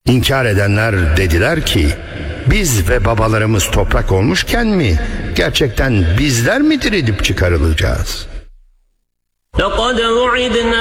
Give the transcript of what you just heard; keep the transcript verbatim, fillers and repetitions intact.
İnkar edenler dediler ki, biz ve babalarımız toprak olmuşken mi gerçekten bizler mi dirilip çıkarılacağız?